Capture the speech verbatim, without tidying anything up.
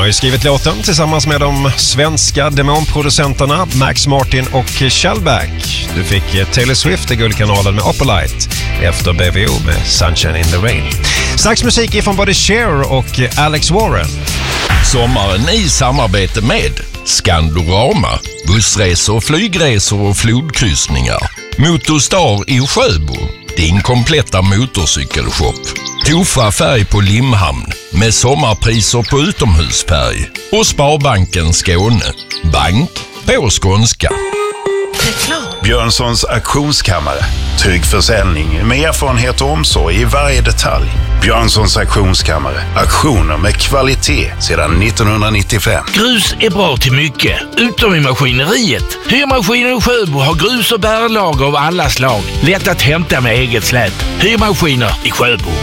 ju skrivit låten tillsammans med de svenska demonproducenterna Max Martin och Shellback. Du fick Taylor Swift i Guldkanalen med Opalite efter B V O med Sunshine in the Rain. Strax musik ifrån både Cher och Alex Warren. Sommaren i samarbete med Skandorama, bussresor, flygresor och flodkryssningar. Motorstar i Sjöbo, din kompletta motorcykelshop. Tofa färg på Limhamn med sommarpriser på utomhusfärg. Och Sparbanken Skåne, bank på skånska. Björnssons auktionskammare. Trygg försäljning med erfarenhet och omsorg i varje detalj. Björnssons auktionskammare. Auktioner med kvalitet sedan nittonhundranittiofem. Grus är bra till mycket, utom i maskineriet. Hyrmaskinen i Sjöbo har grus och bärlager av alla slag. Lätt att hämta med eget släp. Hyrmaskiner i Sjöbo.